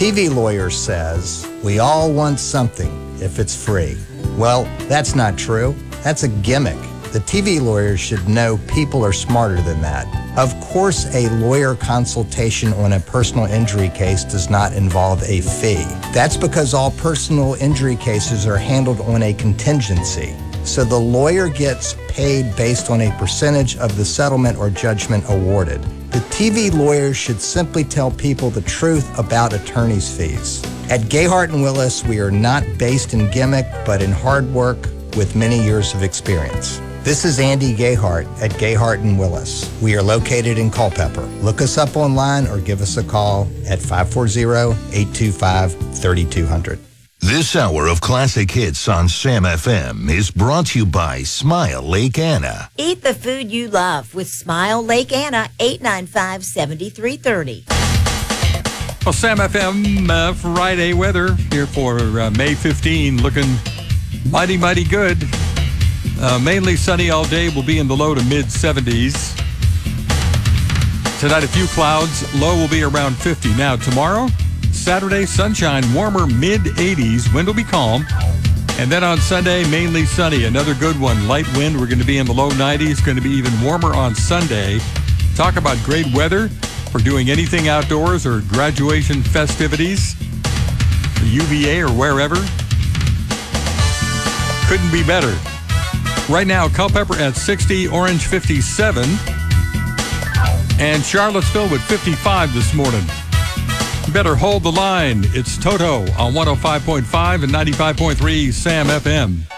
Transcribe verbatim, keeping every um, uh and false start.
T V lawyer says we all want something if it's free. Well, that's not true. That's a gimmick. The T V lawyer should know people are smarter than that. Of course, a lawyer consultation on a personal injury case does not involve a fee. That's because all personal injury cases are handled on a contingency. So the lawyer gets paid based on a percentage of the settlement or judgment awarded. The T V lawyer should simply tell people the truth about attorney's fees. At Gayhart and Willis, we are not based in gimmick, but in hard work with many years of experience. This is Andy Gayhart at Gayhart and Willis. We are located in Culpeper. Look us up online or give us a call at five four zero, eight two five, three two zero zero. This hour of classic hits on Sam F M is brought to you by Smile Lake Anna. Eat the food you love with Smile Lake Anna, eight nine five, seven three three zero. Well, Sam F M uh, Friday weather here for uh, May fifteenth, looking mighty, mighty good. Uh, mainly sunny all day. Will be in the low to mid seventies. Tonight, a few clouds. Low will be around fifty. Now, tomorrow, Saturday, sunshine, warmer mid eighties. Wind will be calm. And then on Sunday, mainly sunny. Another good one. Light wind. We're going to be in the low nineties. Going to be even warmer on Sunday. Talk about great weather for doing anything outdoors or graduation festivities, U V A or wherever. Couldn't be better. Right now, Culpeper at sixty, Orange fifty-seven, and Charlottesville with fifty-five this morning. Better hold the line. It's Toto on one oh five point five and ninety-five point three Sam F M.